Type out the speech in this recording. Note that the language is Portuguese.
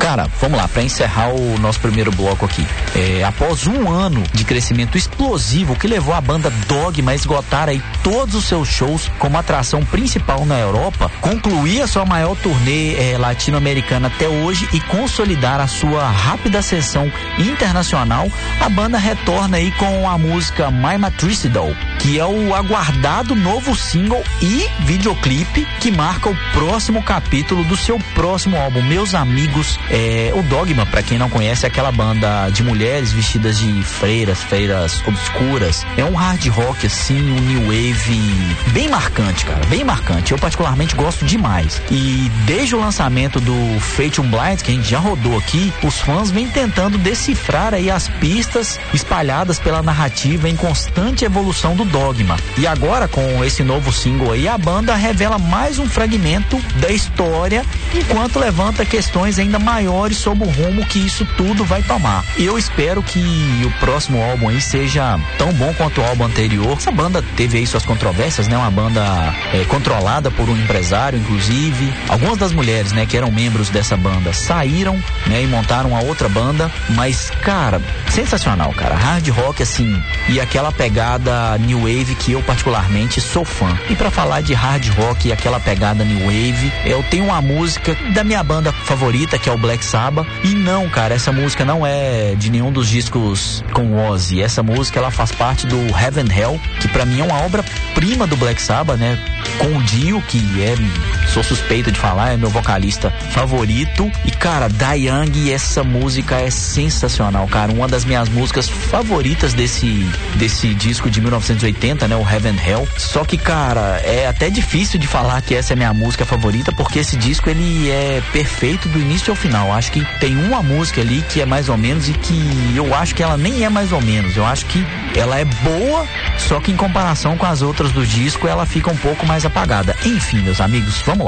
Cara, vamos lá, para encerrar o nosso primeiro bloco aqui. Após um ano de crescimento explosivo que levou a banda Dogma a esgotar aí todos os seus shows como atração principal na Europa, concluir a sua maior turnê latino-americana até hoje e consolidar a sua rápida ascensão internacional, a banda retorna aí com a música My Matricidal, que é o aguardado novo single e videoclipe que marca o próximo capítulo do seu próximo álbum. Meus amigos, o Dogma, pra quem não conhece, é aquela banda de mulheres vestidas de freiras obscuras. É um hard rock assim, um new wave bem marcante, cara, bem marcante. Eu particularmente gosto demais. E desde o lançamento do Fate Blind, que a gente já rodou aqui, os fãs vêm tentando decifrar aí as pistas espalhadas pela narrativa em constante evolução do Dogma. E agora, com esse novo single aí, a banda revela mais um fragmento da história, enquanto levanta questões ainda maiores sobre o rumo que isso tudo vai tomar. E eu espero que o próximo álbum aí seja tão bom quanto o álbum anterior. Essa banda teve aí suas controvérsias, né? Uma banda controlada por um empresário, inclusive. Algumas das mulheres, né, que eram membros dessa banda saíram, né, e montaram uma outra banda. Mas, cara, sensacional, cara. Hard rock, assim, e aquela pegada new wave que eu particularmente sou fã. E pra falar de hard rock e aquela pegada new wave, eu tenho uma música da minha banda favorita, que é o Black Sabbath. E não, cara, essa música não é de nenhum dos discos com Ozzy. Essa música, ela faz parte do Heaven Hell, que pra mim é uma obra-prima do Black Sabbath, né? Com o Dio, que sou suspeito de falar, é meu vocalista favorito. E, cara, Die Young, essa música é sensacional, cara. Uma das minhas músicas favoritas desse disco de 1980, né? O Heaven Hell. Só que, cara, é até difícil de falar que essa é minha música favorita, porque esse disco, ele é perfeito do início ao final. Acho que tem uma música ali que é mais ou menos, e que eu acho que ela nem é mais ou menos. Eu acho que ela é boa, só que em comparação com as outras do disco, ela fica um pouco mais apagada. Enfim, meus amigos, vamos lá.